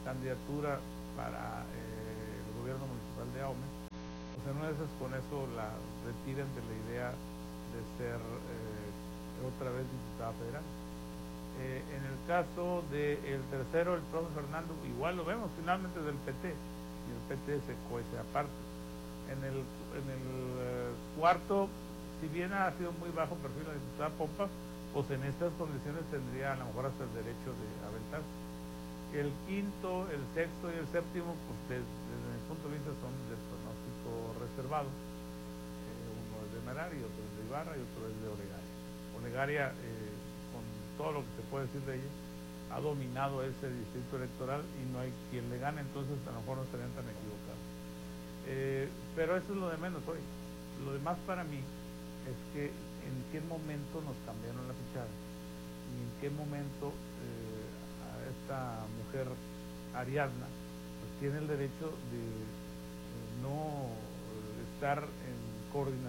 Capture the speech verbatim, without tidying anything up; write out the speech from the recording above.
candidatura para eh, el gobierno municipal de Ahome, pues en una de esas con eso la retiren de la idea de ser eh, otra vez diputada federal. Eh, en el caso del tercero, el profe Fernando, igual lo vemos, finalmente del P T, y el P T se cuece aparte. En el, en el eh, cuarto, si bien ha sido muy bajo perfil la diputada Pompa, pues en estas condiciones tendría a lo mejor hasta el derecho de aventarse. El quinto, el sexto y el séptimo, pues desde, desde mi punto de vista son de pronóstico reservado. Eh, uno es de Merari, otro es de Ibarra y otro es de Olegaria. Olegaria, eh, con todo lo que se puede decir de ella, ha dominado ese distrito electoral y no hay quien le gane, entonces a lo mejor no estarían tan equivocados. Eh, pero eso es lo de menos hoy. Lo demás para mí es que en qué momento nos cambiaron la fichada y en qué momento eh, a esta mujer Ariadna pues tiene el derecho de eh, no estar en coordinación